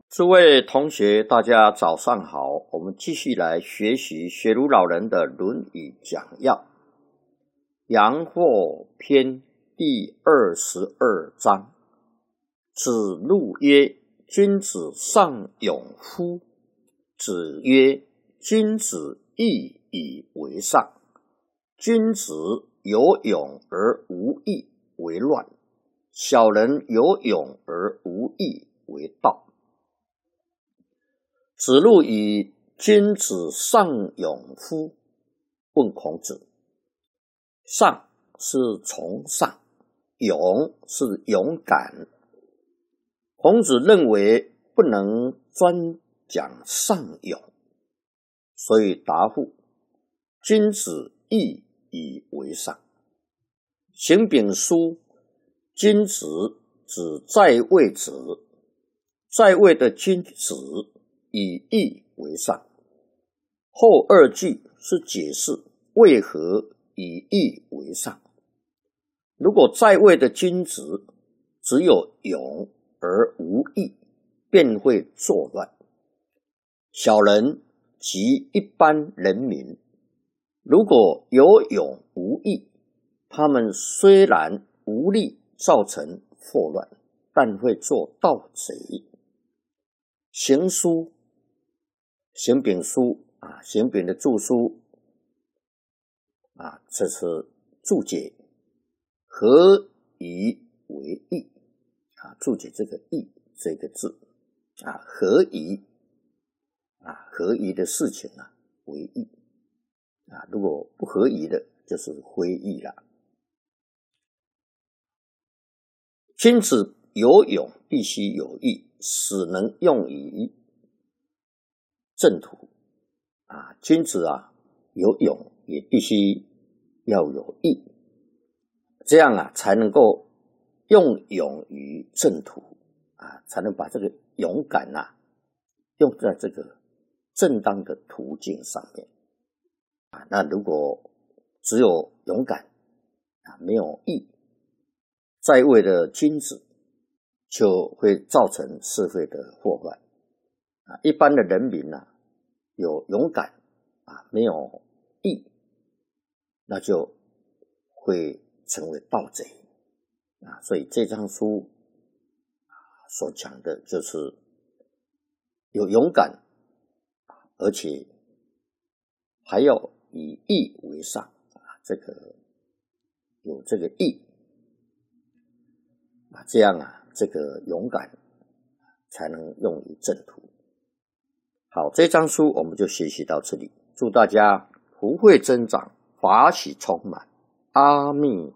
诸位同学，大家早上好。我们继续来学习学儒老人的《论语》讲要。阳货篇第22章。子路曰：君子尚勇乎？子曰：君子义以为上。君子有勇而无义为乱，小人有勇而无义为道。子路以君子尚勇乎？问孔子。尚是从上，勇是勇敢。孔子认为不能专讲尚勇，所以答复：君子义以为上。行丙书，君子指在位者，在位的君子以义为上。后二句是解释为何以义为上。如果在位的君子只有勇而无义，便会作乱。小人及一般人民，如果有勇无义，他们虽然无力造成祸乱，但会做盗贼。行书，行丙书行丙的注书这是注解，何以为义注解这个义这个字何以合宜的事情为义如果不合宜的就是非义了。君子有勇必须有义，使能用于正途君子有勇也必须要有义，这样才能够用勇于正途才能把这个勇敢用在这个正当的途径上面那如果只有勇敢没有义，在位的君子就会造成社会的祸患一般的人民有勇敢没有义，那就会成为盗贼所以这章书所讲的就是有勇敢，而且还要以义为上这个有这个义这样这个勇敢才能用于正途。好，这章书我们就学习到这里，祝大家福慧增长，法喜充满。阿弥